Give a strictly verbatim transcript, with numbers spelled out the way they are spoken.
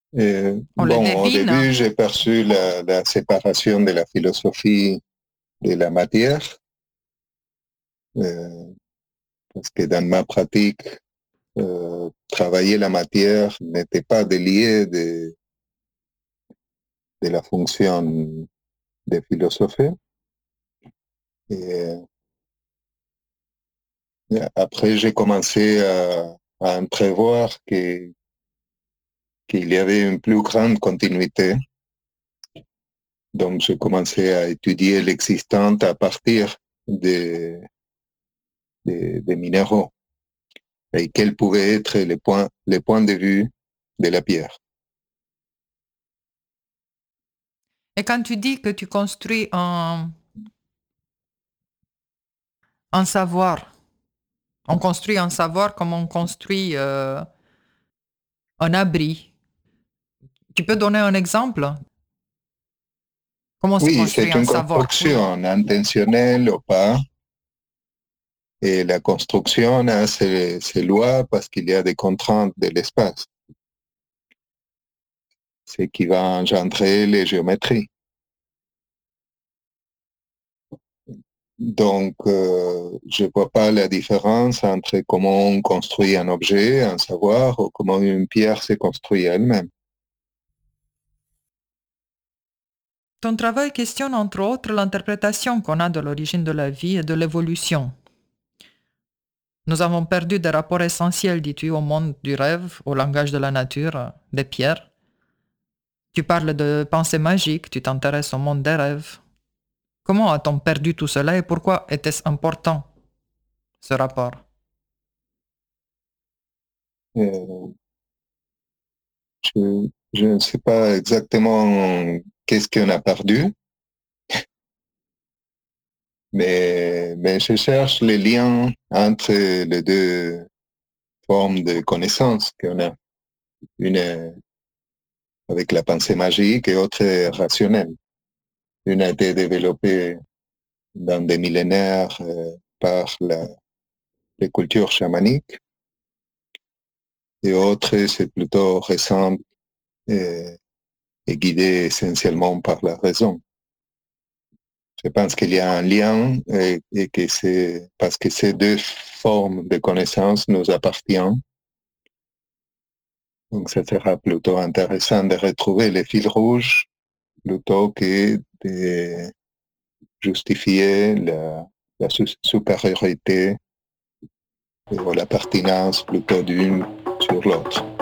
Euh, On le bon, au devine. début, j'ai perçu la, la séparation de la philosophie de la matière, euh, parce que dans ma pratique, euh, travailler la matière n'était pas délié de, de la fonction de philosophie. Et euh, après, j'ai commencé à, à entrevoir que, qu'il y avait une plus grande continuité. Donc, j'ai commencé à étudier l'existant à partir des, des, des minéraux et quels pouvaient être les points, les points de vue de la pierre. Et quand tu dis que tu construis un, un savoir, on construit un savoir comme on construit euh, un abri. Tu peux donner un exemple? Comment se Oui, construit c'est un une savoir? Oui. construction intentionnelle ou pas. Et la construction a ses, ses lois parce qu'il y a des contraintes de l'espace, ce qui va engendrer les géométries. Donc, euh, je ne vois pas la différence entre comment on construit un objet, un savoir, ou comment une pierre se construit elle-même. Ton travail questionne entre autres l'interprétation qu'on a de l'origine de la vie et de l'évolution. Nous avons perdu des rapports essentiels, dis-tu, au monde du rêve, au langage de la nature, des pierres. Tu parles de pensée magique, tu t'intéresses au monde des rêves. Comment a-t-on perdu tout cela et pourquoi était-ce important, ce rapport? Euh, je, je ne sais pas exactement qu'est-ce qu'on a perdu, mais, mais je cherche les liens entre les deux formes de connaissances qu'on a. Une avec la pensée magique et autre rationnelle. Une a été développée dans des millénaires euh, par la, les cultures chamaniques et autre, c'est plutôt récent et, et guidé essentiellement par la raison. Je pense qu'il y a un lien et, et que c'est parce que ces deux formes de connaissances nous appartiennent. Donc, ça sera plutôt intéressant de retrouver les fils rouges plutôt que de justifier la, la supériorité ou la pertinence plutôt d'une sur l'autre.